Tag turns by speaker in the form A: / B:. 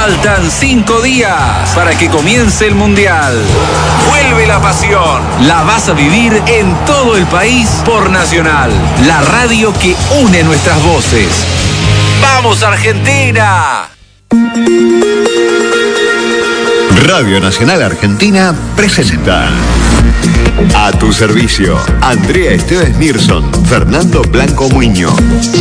A: Faltan 5 días para que comience el Mundial. Vuelve la pasión. La vas a vivir en todo el país por Nacional, la radio que une nuestras voces. ¡Vamos, Argentina!
B: Radio Nacional Argentina presenta A tu servicio, Andrea Esteves Nilsson, Fernando Blanco Muñoz.